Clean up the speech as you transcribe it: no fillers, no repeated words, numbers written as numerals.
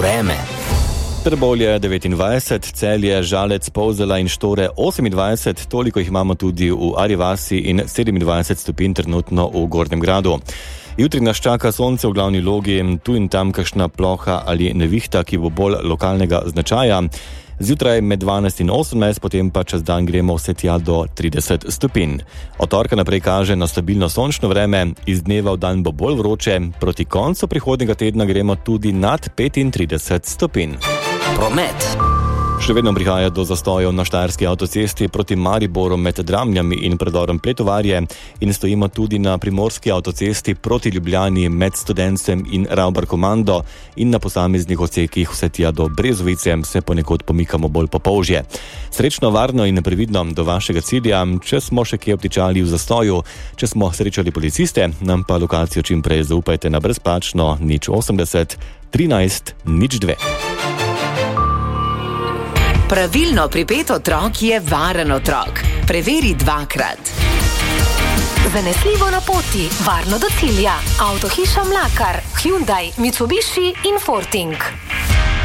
vreme. Trbovlje 29, Celje, Žalec, Polzela in Štore 28, toliko jih imamo tudi v Arji vasi in 27 stopinj trenutno v Gornjem Gradu. Jutri nas čaka sonce v glavni logi, tu in tam kakšna ploha ali nevihta, ki bo bolj lokalnega značaja. Zjutraj med 12 in 18, potem pa čez dan gremo vse tja do 30 stopinj. Od torka naprej kaže na stabilno sončno vreme, iz dneva v dan bo bolj vroče, proti koncu prihodnjega tedna gremo tudi nad 35 stopinj. Promet. Še vedno prihaja do zastojev na Štajerski avtocesti proti Mariboru med Dramljami in predorom Pletovarje in stojimo tudi na Primorski avtocesti proti Ljubljani med Studencem in Ravbar Komando in na posameznih odsekih vse tja do Brezovice se ponekod pomikamo bolj po polžje. Srečno, varno in previdno do vašega cilja. Če smo še kje obtičali v zastoju, če smo srečali policiste, nam pa lokacijo čim prej zaupajte na brezplačno 080 13 02. Pravilno pripet otrok je varen otrok. Preveri dvakrat. Zanesljivo na poti, varno do cilja. Avtohiša Mlakar, Hyundai, Mitsubishi in Forting.